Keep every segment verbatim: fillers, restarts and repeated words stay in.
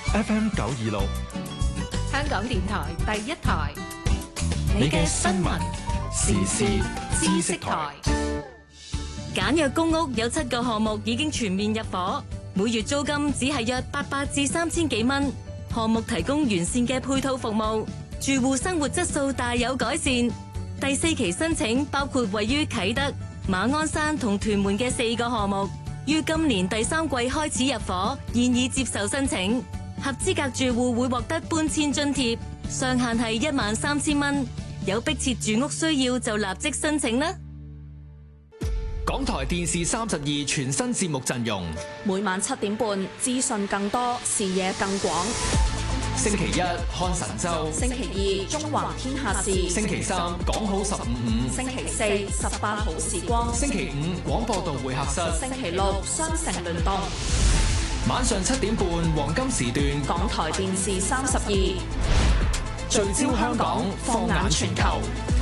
F M 九二六， 香港電台第一台， 你嘅新聞時事知識台。 簡約公屋有七個項目已經全面入伙，每月租金只係約八百至三千幾蚊。項目提供完善嘅配套服務，住戶生活質素大有改善。第四期申請包括位於啟德、馬鞍山同屯門嘅四個項目，於今年第三季開始入伙，現已接受申請。合資格住戶會獲得搬遷津貼，上限係一萬三千蚊。有迫切住屋需要就立即申請啦。 港台電視三十二全新節目陣容， 每晚七點半，資訊更多，視野更廣。 星期一看神州， 星期二中環天下事， 星期三講好十五五， 星期四十八好時光， 星期五廣播道會客室， 星期六雙城聯動。 晚上七點半黃金時段， 港台電視三十二聚焦香港，放眼全球。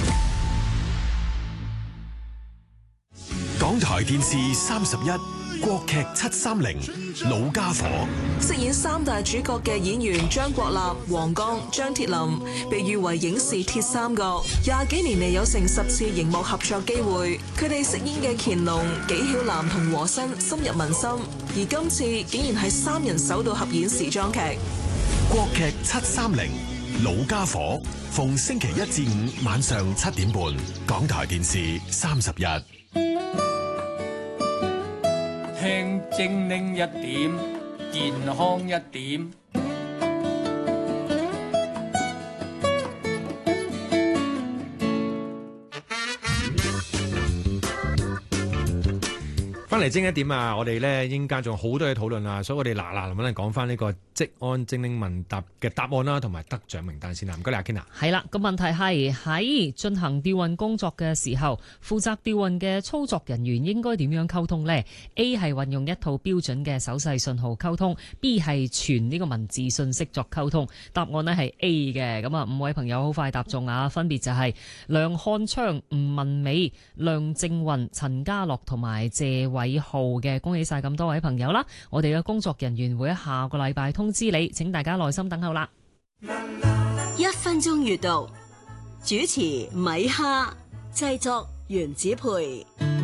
港台電視三十一國劇七三零老家伙， 飾演三大主角嘅演員張國立、黃剛、張鐵林，被譽為影視鐵三角，廿幾年嚟有成十次熒幕合作機會。佢哋飾演嘅乾隆、紀曉嵐同和珅深入民心，而今次竟然係三人首度合演時裝劇。 國劇七三零老家伙，逢星期一至五晚上七點半，港台電視三十一。 聽精靈一點，健康一點。 翻嚟精一點啊！我哋咧應間仲好多嘢討論啊，所以我哋嗱嗱臨講翻呢個職安精靈問答嘅答案啦，同埋得獎名單先啦。唔該你阿 Ken 啊。 係啦，個問題係喺進行調運工作嘅時候，負責調運嘅操作人員應該點樣溝通呢？ A 係運用一套標準嘅手勢信號溝通 ，B 係傳呢個文字信息作溝通。答案呢係 A 嘅。咁啊，五位朋友好快答中啊，分別就係梁漢昌、吳文美、梁正雲、陳家樂同埋謝偉浩嘅，恭喜晒咁多位朋友啦！我哋嘅工作人員會喺下個禮拜通知你，請大家耐心等候啦。 一分鐘閱讀，主持米哈，製作原子培。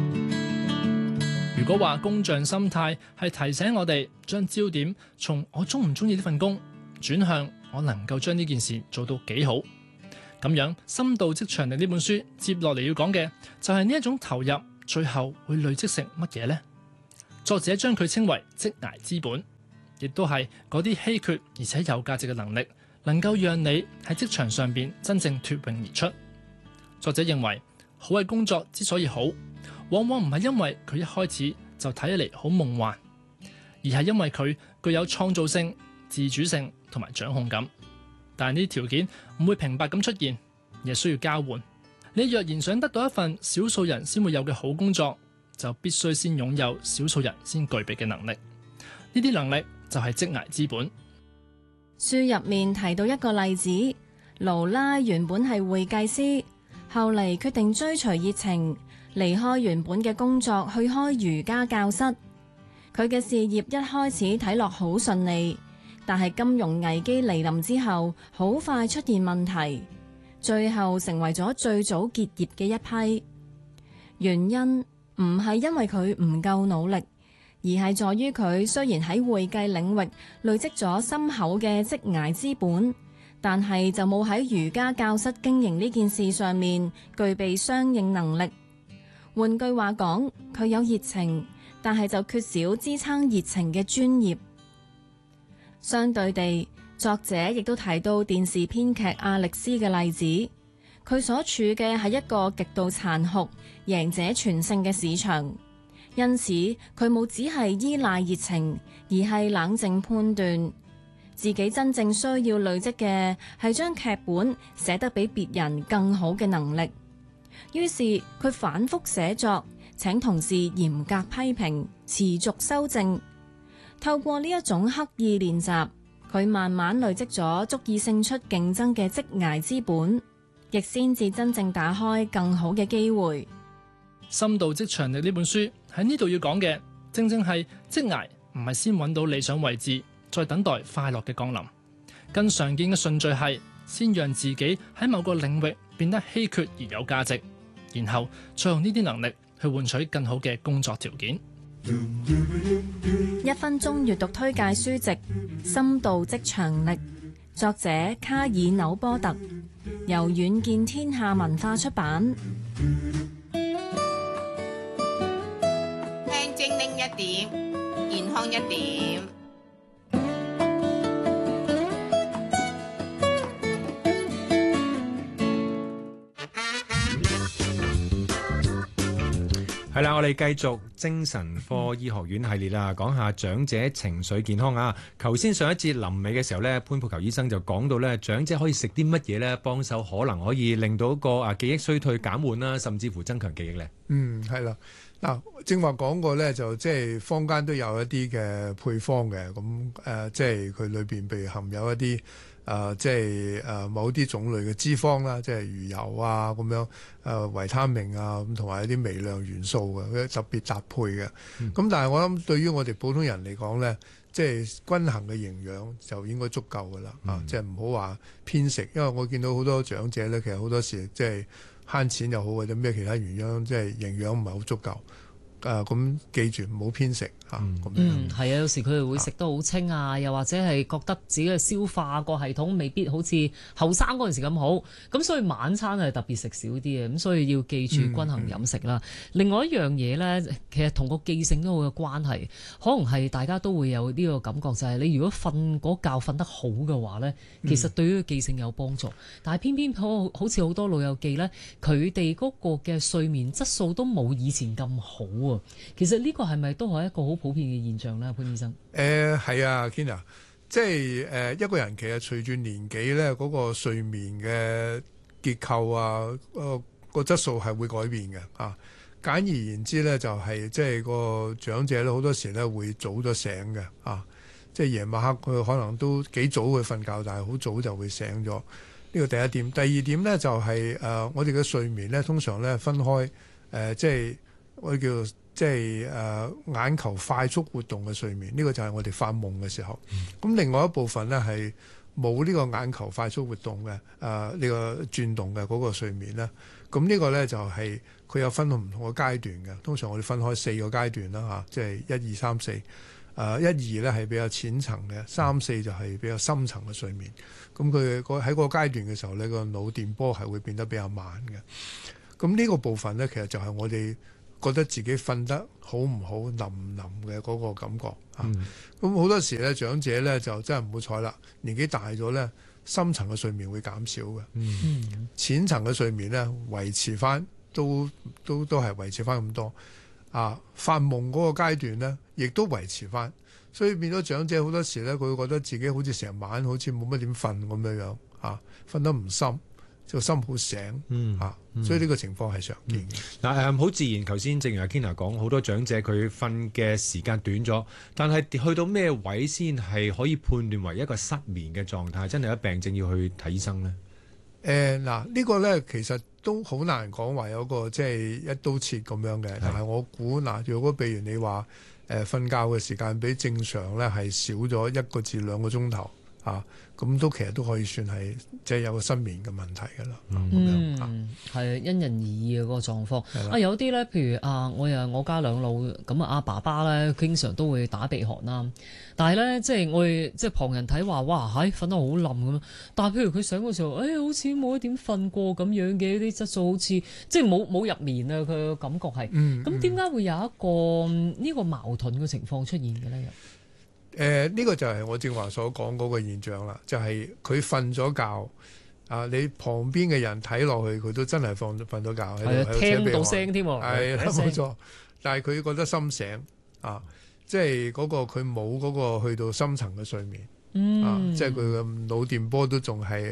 如果話工匠心態係提醒我哋將焦點從我中唔中意呢份工轉向我能夠將呢件事做到幾好，咁樣深度職場力呢本書接落嚟要講嘅就係呢一種投入，最後會累積成乜嘢呢？作者將佢稱為職涯資本，亦都係嗰啲稀缺而且有價值嘅能力，能夠讓你喺職場上邊真正脫穎而出。作者認為，好嘅工作之所以好，往往唔係因為佢一開始就睇起嚟好夢幻，而係因為佢具有創造性、自主性同埋掌控感。但係呢啲條件唔會平白咁出現，而係需要交換。你若然想得到一份少數人先會有嘅好工作，就必須先擁有少數人先具備嘅能力。呢啲能力就係職涯資本。 書入面提到一個例子，勞拉原本係會計師，後嚟決定追隨熱情，離開原本嘅工作去開瑜伽教室。佢嘅事業一開始睇落好順利，但係金融危機嚟臨之後，好快出現問題，最後成為咗最早結業嘅一批。原因唔係因為佢唔夠努力，而係在於佢雖然喺會計領域累積咗深厚嘅職涯資本，但係就冇喺瑜伽教室經營呢件事上面具備相應能力。換句話講，佢有熱情，但係就缺少支撐熱情嘅專業。相對地，作者亦都提到電視編劇阿力斯嘅例子。佢所處嘅係一個極度殘酷、贏者全勝嘅市場，因此佢冇只係依賴熱情，而係冷靜判斷自己真正需要累積嘅係將劇本寫得比別人更好嘅能力。於是佢反覆寫作，請同事嚴格批評，持續修正。透過呢一種刻意練習，佢慢慢累積咗足以勝出競爭嘅職涯資本，亦先至真正打開更好嘅機會。 深度職場力呢本書喺呢度要講嘅，正正係職涯唔係先揾到理想位置再等待快樂嘅降臨。更常見嘅順序係先讓自己喺某個領域變得稀缺而有價值，然後再用呢啲能力去換取更好嘅工作條件。 一分鐘閱讀推介書籍《深度職場力》，作者卡爾紐波特，由遠見天下文化出版。 聽精靈一點，健康一點。 係啦，我哋繼續精神科醫學院系列啦，講下長者情緒健康啊。頭先上一節臨尾嘅時候咧，潘佩球醫生就講到咧，長者可以食啲乜嘢咧，幫手可能可以令到個啊記憶衰退減緩啦，甚至乎增強記憶咧。 嗯，係啦。嗱，正話講過咧，就即係坊間都有一啲嘅配方嘅，咁誒、呃，即係佢裏邊譬如含有一啲。誒、呃、即係誒、呃、某啲種類嘅脂肪啦，即係魚油啊咁樣，誒、呃、維他命啊咁，同埋一啲微量元素嘅，佢特別搭配嘅。咁、嗯、但係我諗對於我哋普通人嚟講咧，即係均衡嘅營養就應該足夠㗎啦。嗯、啊，即係唔好話偏食，因為我見到好多長者咧，其實好多時即係慳錢又好或者咩其他原因，即係營養唔係好足夠。誒咁、啊、記住唔好偏食嚇，咁、啊、樣。 嗯，係啊，有時佢哋會食得好清啊，又或者係覺得自己嘅消化個系統未必好似後生嗰陣時咁好，咁所以晚餐係特別食少啲嘅，咁所以要記住均衡飲食啦。嗯嗯、另外一樣嘢咧，其實同個記性都好有關係，可能係大家都會有呢個感覺，就係、是、你如果瞓嗰覺瞓得好嘅話咧，其實對於記性有幫助。嗯、但係偏偏好好似好多老友記咧，佢哋嗰個嘅睡眠質素都冇以前咁好啊。其實呢個係咪都係一個好普遍嘅現象咧，潘醫生？ 誒係、呃、啊 Kina，即係誒、呃、一個人其實隨住年紀咧，嗰、那個睡眠嘅結構啊，個個質素係會改變嘅啊。簡而言之咧，就係、是、即係個長者咧，好多時咧會早咗醒嘅啊。即係夜晚黑佢可能都幾早去瞓覺，但係好早就會醒咗。呢、這個第一點。第二點咧就係、是、誒、呃、我哋嘅睡眠咧，通常咧分開誒、呃、即係我哋叫做。即係誒、呃、眼球快速活動嘅睡眠，呢、這個就係我哋發夢嘅時候。咁、嗯、另外一部分咧係冇呢個眼球快速活動嘅誒呢個轉動嘅嗰個睡眠咧。咁呢個咧就係、是、佢有分唔同嘅階段嘅。通常我哋分開四個階段啦嚇、啊，即係一二三四。誒一二咧係比較淺層嘅，三四就係比較深層嘅睡眠。咁佢喺個階段嘅時候咧，個腦電波係會變得比較慢嘅。咁呢個部分咧，其實就係我哋覺得自己瞓得好唔好、腍唔腍嘅嗰個感覺啊！咁好、嗯、多時咧，長者咧就真係唔好彩啦。年紀大咗咧，深層嘅睡眠會減少嘅，嗯、淺層嘅睡眠咧維持翻，都都都係維持翻咁多啊！發夢嗰個階段咧，亦都維持翻，所以變咗長者好多時咧，佢會覺得自己好似成晚好似冇乜點瞓咁樣樣啊，瞓得唔深。個心好醒，嗯嚇，嗯、所以呢個情況係常見嘅。 嗱誒、嗯，好自然，頭先正如阿 Kina 講，好多長者佢瞓嘅時間短咗，但係去到咩位先係可以判斷為一個失眠嘅狀態？真係有病症要去睇醫生咧？誒嗱、 呃，呢、呢個咧其實都好難講話有個即係一刀切咁樣嘅。是但係我估嗱，如果譬如你話誒瞓覺嘅時間比正常咧係少咗一個至兩個鐘頭。啊，咁都其實都可以算係即係有個失眠嘅問題㗎啦。 嗯，係因人而異嘅嗰個狀況。的啊，有啲咧，譬如啊，我又我家兩老咁啊，阿爸爸咧經常都會打鼻鼾啦。但係咧，即係我哋即係旁人睇話，哇，係、哎、瞓得好冧咁。但係譬如佢醒嘅時候，誒、哎、好似冇一點瞓過咁樣嘅，啲質素好似即係冇冇入眠啊，佢嘅感覺係。咁點解會有一個呢、呢個矛盾嘅情況出現嘅咧？ 誒呢、呃這個就係我正話所講嗰個現象啦，就係佢瞓咗覺啊！你旁邊嘅人睇落去，佢都真係瞓瞓咗覺喺度， 係啊，聽到聲添喎， 係啦，冇錯。但係佢覺得心醒啊，即係嗰個佢冇嗰個去到深層嘅睡眠，嗯、啊，即係佢嘅腦電波都仲係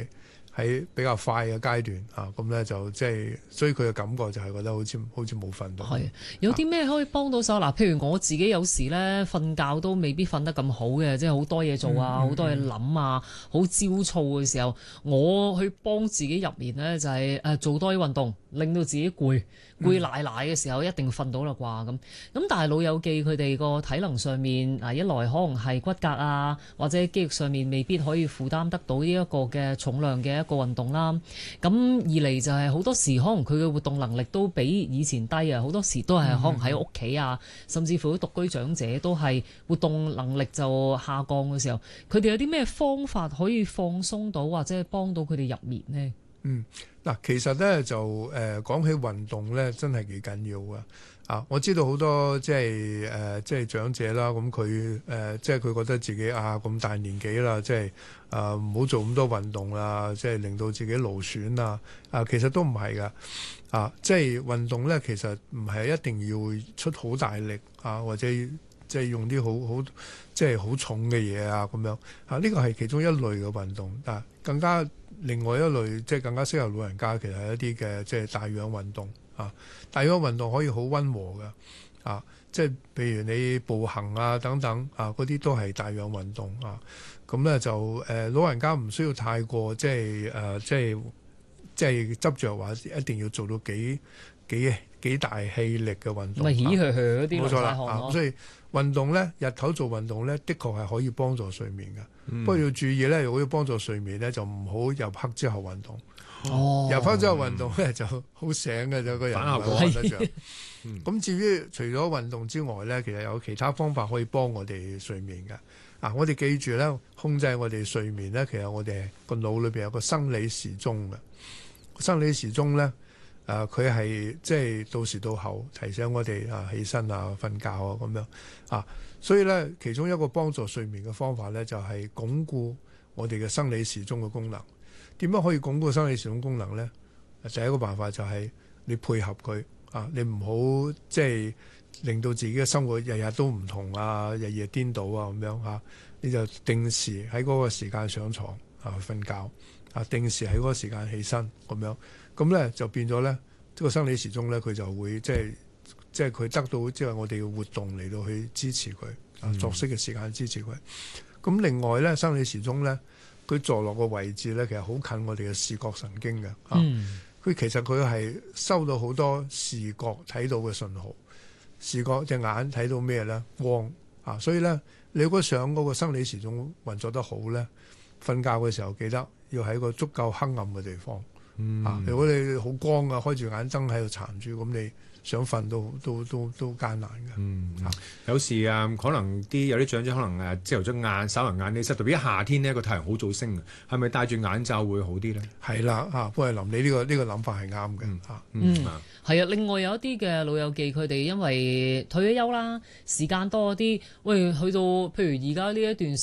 喺比較快嘅階段啊，咁咧就即係，所以佢嘅感覺就係覺得好似好似冇瞓到。 係有啲咩可以幫到手？嗱、啊，譬如我自己有時咧瞓覺都未必瞓得咁好嘅，即係好多嘢做啊，好、嗯嗯、多嘢諗啊，好焦躁嘅時候，我去幫自己入眠咧就係、是、誒做多啲運動，令到自己攰攰奶奶嘅時候一定瞓到啦啩咁。咁但係老友記佢哋個體能上面啊，一來可能係骨骼啊，或者肌肉上面未必可以負擔得到呢一個嘅重量嘅一個運動啦。咁二嚟就係好多時可能佢嘅活動能力都比以前低啊，好多時都係可能喺屋企啊，甚至乎獨居長者都係活動能力就下降嘅時候，佢哋有啲咩方法可以放鬆到或者幫到佢哋入眠呢？ 嗯，嗱，其實咧就誒、呃、講起運動咧，真係幾緊要㗎。啊，我知道好多即係誒即係長者啦，咁佢誒即係佢覺得自己啊咁大年紀啦，即係啊唔好做咁多運動啦，即係令到自己勞損啊。啊，其實都唔係㗎。啊，即係運動咧，其實唔係一定要出好大力啊，或者即係用啲好好即係好重嘅嘢啊咁樣。啊，呢個係其中一類嘅運動。啊，更加另外一類即係更加適合老人家，其實係一啲嘅即係帶氧運動。啊，帶氧運動可以好溫和嘅，啊，即係譬如你步行啊等等啊，嗰啲都係帶氧運動啊。咁咧就誒、呃、老人家唔需要太過即係誒、呃、即係即係執着話一定要做到幾幾幾大氣力嘅運動。 咪唏噓噓嗰啲冇錯啦。啊，所以運動咧，日頭做運動咧，的確係可以幫助睡眠嘅。嗯、不過要注意咧，如果要幫助睡眠咧，就唔好入黑之後運動。 哦， 入翻之後運動咧就好醒嘅，就個人唔係瞓得着。咁、嗯、至於除咗運動之外咧，其實有其他方法可以幫我哋睡眠嘅。啊，我哋記住咧，控制我哋睡眠咧，其實我哋個腦裏邊有個生理時鐘嘅。生理時鐘咧，誒佢係即係到時到候提醒我哋啊起身啊瞓覺啊咁樣啊。所以咧，其中一個幫助睡眠嘅方法咧，就係、是、鞏固我哋嘅生理時鐘嘅功能。點樣可以鞏固生理時鐘功能咧？第一個辦法就係你配合佢啊，你唔好即係令到自己嘅生活日日都唔同啊，日夜顛倒啊咁樣嚇。你就定時喺嗰個時間上床啊瞓覺啊，定時喺嗰個時間起身咁樣，咁咧就變咗咧，呢個生理時鐘咧佢就會即係即係佢得到即係我哋嘅活動嚟到去支持佢啊，作息嘅時間支持佢。咁、嗯、另外咧，生理時鐘咧。佢坐落個位置咧，其實好近我哋嘅視覺神經嘅。佢、嗯啊、其實佢係收到好多視覺睇到嘅信號。視覺隻眼睇到咩咧？光啊！所以咧，你如果想嗰個生理時鐘運作得好咧，瞓覺嘅時候記得要喺個足夠黑暗嘅地方。嗯、啊！如果你好光啊，開住眼燈喺度殘住，咁你想瞓都都都都艱難嘅。 嗯，啊、有時啊，可能啲有啲長者可能誒朝頭早晏稍為晏啲，特別喺夏天呢個太陽好早升嘅，係咪戴住眼罩會好啲咧？係啦，啊，不過林你呢、呢個呢、呢個諗法係啱嘅。嚇， 嗯，係、嗯、啊。另外有一啲嘅老友記，佢哋因為退咗休啦，時間多啲，喂，去到譬如而家呢一段。